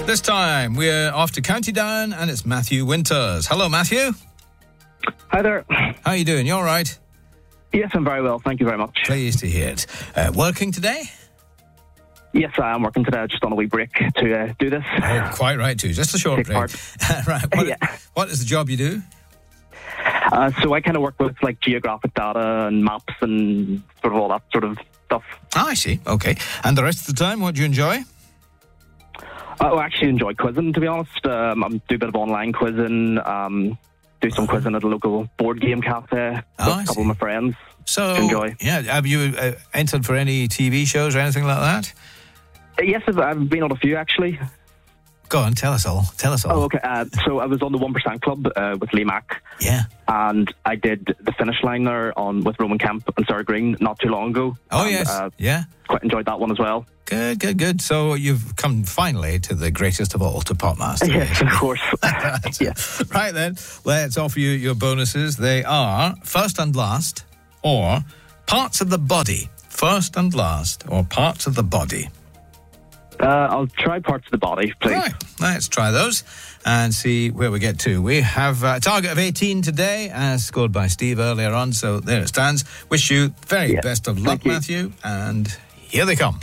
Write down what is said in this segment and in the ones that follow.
This time, we're off to County Down, and it's Matthew Winters. Hello, Matthew. Hi there. How are you doing? You all right? Yes, I'm very well. Thank you very much. Pleased to hear it. Working today? Yes, I am working today. Just on a wee break to do this. Oh, quite right, too. Just a short break. Right. What is the job you do? So I kind of work with like geographic data and maps and sort of all that sort of stuff. Ah, I see. Okay. And the rest of the time, what do you enjoy? I actually enjoy quizzing, to be honest. I do a bit of online quizzing, do some quizzing at a local board game cafe with a couple of my friends. So, enjoy. Yeah, have you entered for any TV shows or anything like that? Yes, I've been on a few, actually. Go on, tell us all. Oh, okay. So I was on the 1% Club with Lee Mack. Yeah. And I did the finish line there with Roman Kemp and Sarah Green not too long ago. Oh, and, yes. Yeah. Quite enjoyed that one as well. Good. So you've come finally to the greatest of all, to Potmaster. Yes, of course. Yeah. Right then, let's offer you your bonuses. They are first and last, or parts of the body. First and last, or parts of the body. I'll try parts of the body, please. Right, let's try those and see where we get to. We have a target of 18 today, as scored by Steve earlier on, so there it stands. Wish you very best of luck, Matthew, and here they come.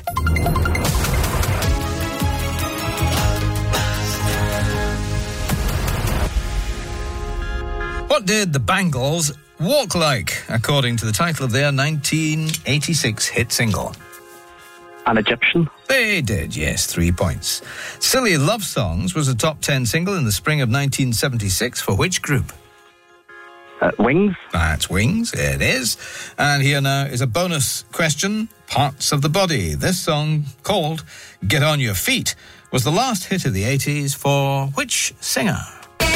What did the Bangles walk like, according to the title of their 1986 hit single? An Egyptian? They did, yes, 3 points. Silly Love Songs was a top 10 single in the spring of 1976 for which group? Wings? That's Wings, it is. And here now is a bonus question, parts of the body. This song, called Get On Your Feet, was the last hit of the 80s for which singer?